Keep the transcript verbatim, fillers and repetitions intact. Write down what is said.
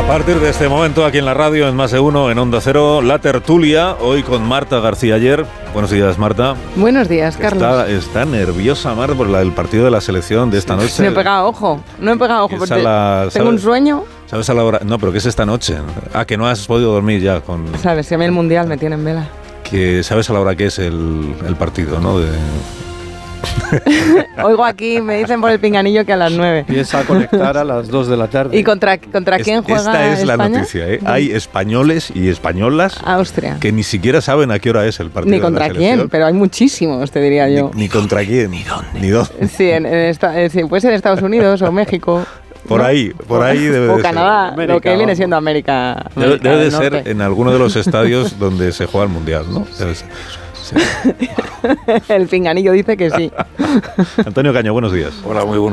partir de este momento, aquí en la radio, en Más de Uno, en Onda Cero, la tertulia, hoy con Marta García Aller. Buenos días, Marta. Buenos días, Carlos. Está, está nerviosa, Marta, por la, el partido de la selección de esta noche. No he pegado ojo, no he pegado ojo, porque la, tengo ¿sabes, un sueño. ¿Sabes a la hora? No, pero ¿qué es esta noche? Ah, que no has podido dormir ya con... Sabes, si a mí el Mundial me tiene en vela. Que sabes a la hora que es el, el partido, ¿no? De... Oigo aquí, me dicen por el pinganillo que a las nueve. Empieza a conectar a las dos de la tarde. ¿Y contra, contra es, quién juega Esta es España? la noticia, ¿eh? Hay españoles y españolas Austria. que ni siquiera saben a qué hora es el partido. Ni contra de la selección. quién, pero hay muchísimos, te diría yo. Ni, ni contra quién. Ni dónde. Ni dónde. Sí, en, en esta, eh, sí, puede ser Estados Unidos o México. Por ¿no? ahí, por ahí debe o de Canadá, ser. América, lo que viene siendo América. América Debe, debe de ser Norte. en alguno de los estadios donde se juega el Mundial, ¿no? Debe ser. Sí. El pinganillo dice que sí. Antonio Caño, buenos días. Hola, muy buenos